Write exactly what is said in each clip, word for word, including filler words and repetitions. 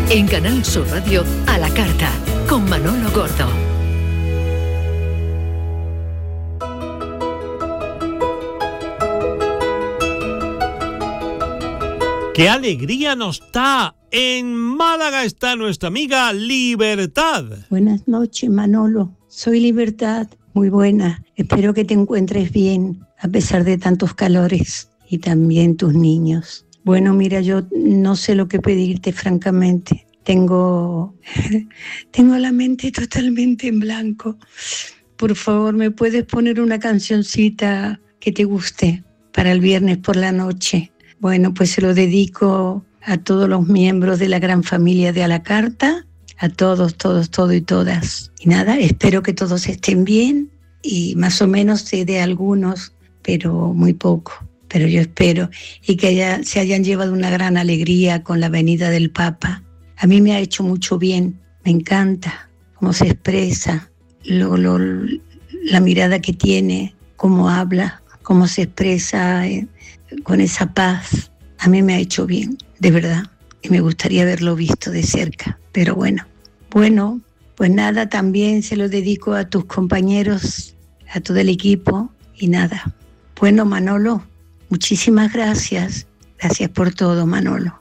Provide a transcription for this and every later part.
En Canal Sur Radio, a la carta, con Manolo Gordo. ¡Qué alegría nos da! En Málaga está nuestra amiga Libertad. Buenas noches, Manolo. Soy Libertad. Muy buena. Espero que te encuentres bien, a pesar de tantos calores. Y también tus niños. Bueno, mira, yo no sé lo que pedirte, francamente. Tengo, tengo la mente totalmente en blanco. Por favor, ¿me puedes poner una cancioncita que te guste para el viernes por la noche? Bueno, pues se lo dedico a todos los miembros de la gran familia de A la Carta, a todos, todos, todos y todas. Y nada, espero que todos estén bien y más o menos sé de algunos, pero muy poco. Pero yo espero y que haya, se hayan llevado una gran alegría con la venida del Papa. A mí me ha hecho mucho bien, me encanta cómo se expresa, lo, lo, la mirada que tiene, cómo habla, cómo se expresa eh, con esa paz. A mí me ha hecho bien, de verdad, y me gustaría haberlo visto de cerca, pero bueno. Bueno, pues nada, también se lo dedico a tus compañeros, a todo el equipo, y nada. Bueno, Manolo, muchísimas gracias, gracias por todo, Manolo,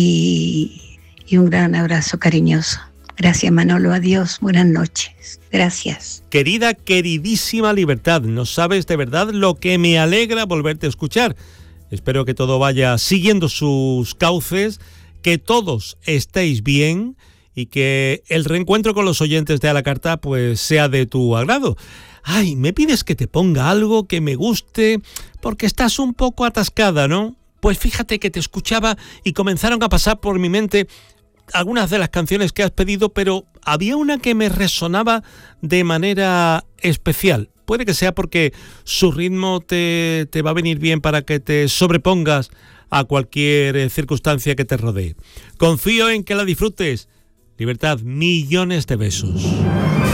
y, y un gran abrazo cariñoso. Gracias, Manolo, adiós, buenas noches, gracias. Querida, queridísima Libertad, no sabes de verdad lo que me alegra volverte a escuchar. Espero que todo vaya siguiendo sus cauces, que todos estéis bien y que el reencuentro con los oyentes de A la Carta pues sea de tu agrado. Ay, me pides que te ponga algo que me guste porque estás un poco atascada, ¿no? Pues fíjate que te escuchaba y comenzaron a pasar por mi mente algunas de las canciones que has pedido, pero había una que me resonaba de manera especial. Puede que sea porque su ritmo te, te va a venir bien para que te sobrepongas a cualquier circunstancia que te rodee. Confío en que la disfrutes. Libertad, millones de besos.